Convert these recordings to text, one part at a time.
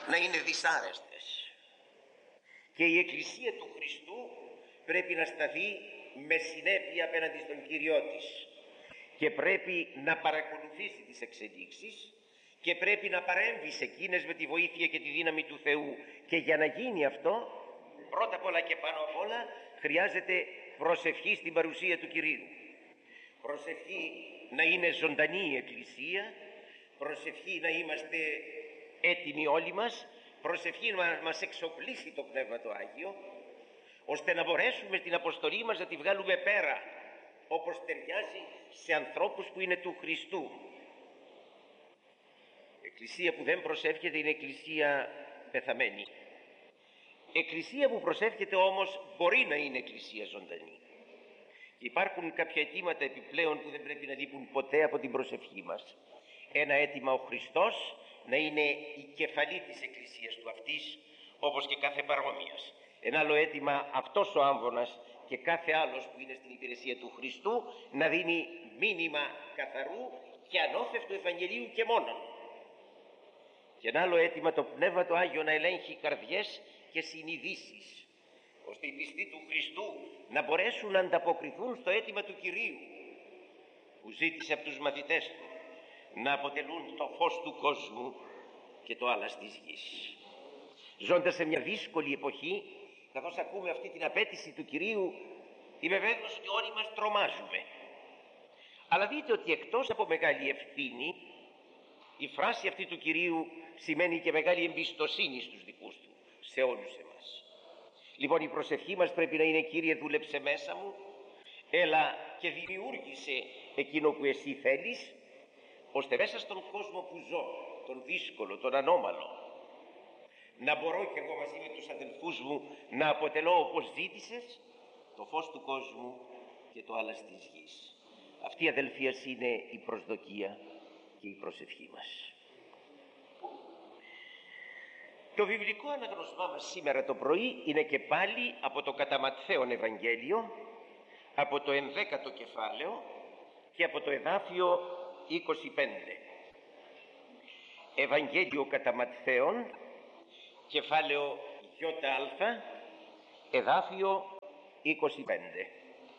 να είναι δυσάρεστες. Και η Εκκλησία του Χριστού πρέπει να σταθεί με συνέπεια απέναντι στον Κύριό της και πρέπει να παρακολουθήσει τις εξελίξεις και πρέπει να παρέμβει σε εκείνες με τη βοήθεια και τη δύναμη του Θεού. Και για να γίνει αυτό, πρώτα απ' όλα και πάνω απ' όλα, χρειάζεται προσευχή στην παρουσία του Κυρίου. Προσευχή να είναι ζωντανή η Εκκλησία, προσευχή να είμαστε έτοιμοι όλοι μας, προσευχή να μας εξοπλίσει το Πνεύμα το Άγιο, ώστε να μπορέσουμε την αποστολή μας να τη βγάλουμε πέρα, όπως ταιριάζει σε ανθρώπους που είναι του Χριστού. Εκκλησία που δεν προσεύχεται είναι εκκλησία πεθαμένη. Εκκλησία που προσεύχεται όμως μπορεί να είναι εκκλησία ζωντανή. Υπάρχουν κάποια αιτήματα επιπλέον που δεν πρέπει να λείπουν ποτέ από την προσευχή μας. Ένα αίτημα ο Χριστός να είναι η κεφαλή της εκκλησίας του αυτής, όπως και κάθε παρόμοιας. Ένα άλλο αίτημα αυτός ο άμβονας και κάθε άλλος που είναι στην υπηρεσία του Χριστού να δίνει μήνυμα καθαρού και ανώθευτου Ευαγγελίου και μόνον. Και ένα άλλο αίτημα το Πνεύμα το Άγιο να ελέγχει καρδιές και συνειδήσεις, ώστε οι πιστοί του Χριστού να μπορέσουν να ανταποκριθούν στο αίτημα του Κυρίου που ζήτησε από τους μαθητές του να αποτελούν το φως του κόσμου και το άλας της γης. Ζώντας σε μια δύσκολη εποχή, καθώς ακούμε αυτή την απέτηση του Κυρίου, είμαι βέβαιος ότι όλοι μας τρομάζουμε. Αλλά δείτε ότι εκτός από μεγάλη ευθύνη, η φράση αυτή του Κυρίου σημαίνει και μεγάλη εμπιστοσύνη στους δικούς του, σε όλους εμάς. Λοιπόν, η προσευχή μας πρέπει να είναι: Κύριε, δούλεψε μέσα μου, έλα και δημιούργησε εκείνο που εσύ θέλεις, ώστε μέσα στον κόσμο που ζω, τον δύσκολο, τον ανώμαλο, να μπορώ και εγώ μαζί με τους αδελφούς μου να αποτελώ, όπως ζήτησες, το φως του κόσμου και το άλας της γης. Αυτή, αδελφοί, είναι η προσδοκία και η προσευχή μας. Το βιβλικό αναγνωσμά μας σήμερα το πρωί είναι και πάλι από το κατά Ματθαίον Ευαγγέλιο, από το 11ο κεφάλαιο και από το εδάφιο 25. Ευαγγέλιο κατά Ματθαίον, κεφάλαιο ΙΑ, εδάφιο 25.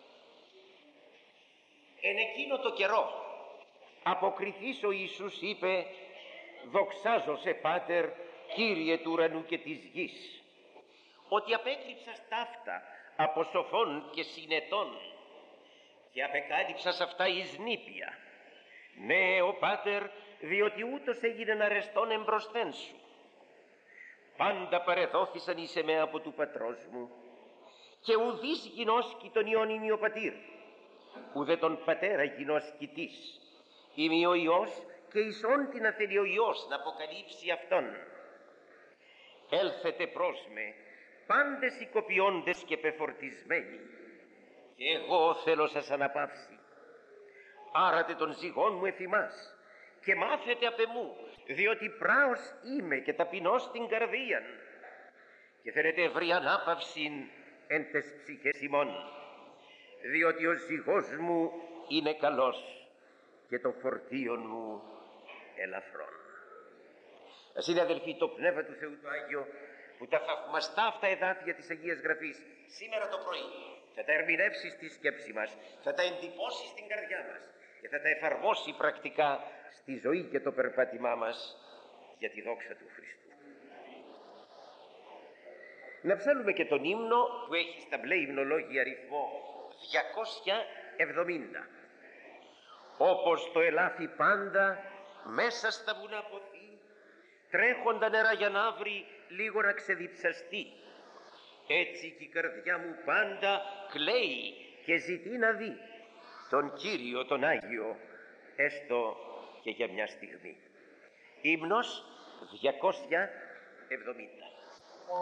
Εν εκείνο το καιρό αποκριθείς ο Ιησούς είπε: δοξάζω σε Πάτερ, Κύριε του ουρανού και της γης, ότι απέκρυψας ταύτα από σοφών και συνετών και απεκάλυψας αυτά εις νήπια. Ναι, ο Πάτερ, διότι ούτως έγινεν αρεστόν εμπροσθέν σου. Πάντα παρεδόθησαν εις εμέ από του πατρός μου, και ουδείς γινώσκει τον Υιόν ημι ο πατήρ, ουδέ τον πατέρα γινώσκει της. Είμαι ο Υιός και εις όν την αθελεί ο Υιός να αποκαλύψει αυτόν. Έλθετε προς με, πάντες οικοποιώντες και πεφορτισμένοι, και εγώ θέλω σας αναπαύσει. Άρατε των ζυγών μου εφημάς και μάθετε απ' εμού, διότι πράος είμαι και ταπεινός στην καρδίαν, και θέλετε ευρύ ανάπαυσιν εν τες ψυχές ημών, διότι ο ζυγός μου είναι καλός και το φορτίον μου ελαφρόν. Ας είναι, αδελφοί, το Πνεύμα του Θεού το Άγιο που τα θαυμαστά αυτά εδάφια της Αγίας Γραφής σήμερα το πρωί θα τα ερμηνεύσει στη σκέψη μας, θα τα εντυπώσει στην καρδιά μας και θα τα εφαρμόσει πρακτικά στη ζωή και το περπάτημά μας για τη δόξα του Χριστού. Να ψάλουμε και τον ύμνο που έχει στα μπλε υμνολόγια αριθμό 270. Όπως το ελάφι πάντα μέσα στα βουνά ποθεί, τρέχοντα νερά για να βρει λίγο να ξεδιψαστεί, έτσι και η καρδιά μου πάντα κλαίει και ζητεί να δει τον Κύριο τον Άγιο, έστω και για μια στιγμή. Ύμνος 270.